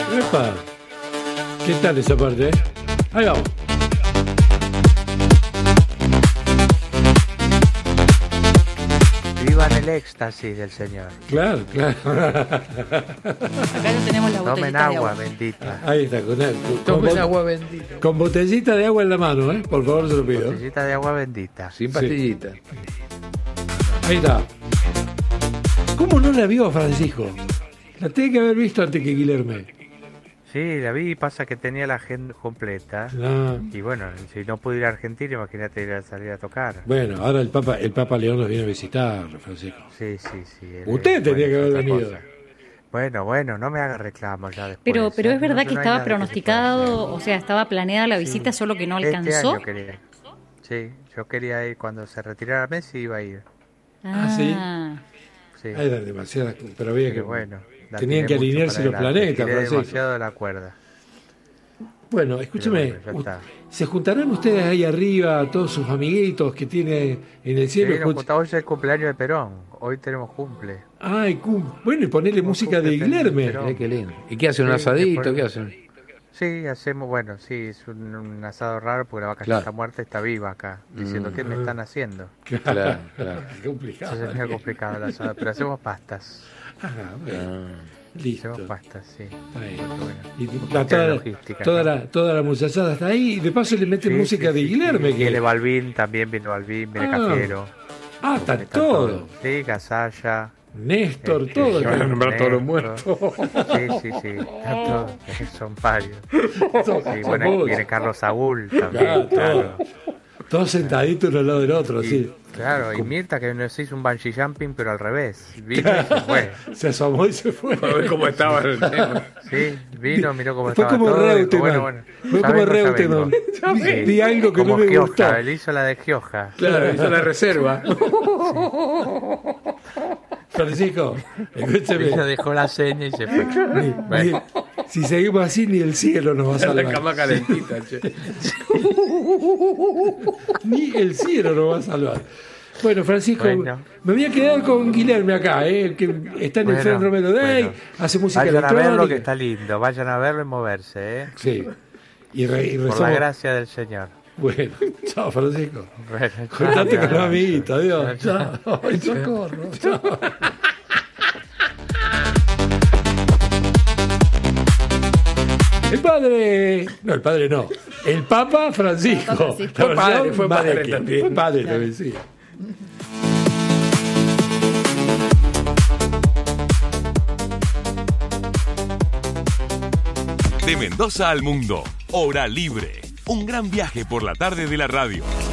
Epa. ¿Qué tal esa parte? Ahí vamos. Vivan el éxtasis del Señor. Claro. Acá no tenemos la Tomen botellita de agua agua. bendita. Ahí está, Tomen agua bendita. con botellita de agua en la mano, por favor, se lo pido. Botellita de agua bendita. Sin pastillita. Ahí está. ¿Cómo no la vio Francisco? La tiene que haber visto antes que Guilherme. Sí, la vi, pasa que tenía la agenda completa. Ah, Y bueno, si no pude ir a Argentina, imagínate ir a salir a tocar. bueno, ahora el Papa León nos viene a visitar, Francisco. Sí. Usted tenía que haber otra venido. cosa. Bueno, no me haga reclamos ya después. Pero es verdad No que hay estaba nada que se pronosticado, o sea, estaba planeada la visita, solo que no pueda hacer. alcanzó. Este año quería. Sí, yo quería ir cuando se retirara Messi, iba a ir. ¿sí? Sí. Ahí eran demasiadas, pero había que... Pero bueno, la tenían tiré que mucho alinearse para los adelante, planetas, tiré Francisco. demasiado de la cuerda. Bueno, escúcheme, Pero bueno, ya está. ¿se juntarán ustedes ahí arriba, todos sus amiguitos que tiene en el Sí, cielo? nos juntamos, hoy es el cumpleaños de Perón. Hoy tenemos cumple. Ay, bueno, y ponerle música de cumple Guilherme. Perón. Qué lindo. ¿Y qué hacen? ¿Un Sí, asadito? después- ¿Qué hacen? Sí, hacemos, bueno, sí, es un asado raro porque la vaca Claro. ya está muerta y está viva acá, diciendo ¿qué me están haciendo? Claro. Qué complicado. Entonces es medio complicado el asado, pero hacemos pastas. Ah, bueno, listo. Hacemos pastas, sí. Está bien. Bueno, Y mucha logística, toda la muchachada está ahí y de paso le meten Sí, música sí, de sí, Guilherme. sí. Viene Balvin, también viene Balvin, viene Ah, Cafiero. está Están todo. Sí, Gasalla. Néstor, todo. van a nombrar todos los Néstor. Sí. Están todos. Son varios. Sí, bueno, muchos. viene Carlos Saúl también, Claro, claro. Todos sentaditos uno al lado del otro, Y, así. claro, y Mirta que nos hizo un bungee jumping, pero al revés. Vino y se fue. Se asomó y se fue. A ver cómo estaba el tema. Sí, vino, miró cómo Fue estaba como todo. Dijo, Reutemann. Fue ya como vengo, ya Reutemann. vengo. Vi algo que Como no me Gioja, gustó. él hizo la de Gioja. Claro, hizo la reserva. Francisco, escúcheme. Vino, dejó la seña y se fue. Ni- si seguimos así, ni el cielo nos va a La salvar. cama calentita, che. Ni el cielo nos va a salvar. Bueno, Francisco, Bueno. me voy a quedar con Guilherme acá, el que está en el Fran Romero Day, bueno. hace música Vayan a electrónica. verlo que está lindo, vayan a verlo y moverse, ¿eh? Sí. Y Por la rezamos. gracia del Señor. Bueno, chao, Francisco. Bueno, Contate con los chao. amiguitos, adiós. Chao. Ay, socorro. Chao. El padre. No, el padre no. El Papa Francisco. Papa Francisco. La versión Fue padre Marek. también. Fue padre también, sí. De Mendoza al mundo, Hora Libre. Un gran viaje por la tarde de la radio.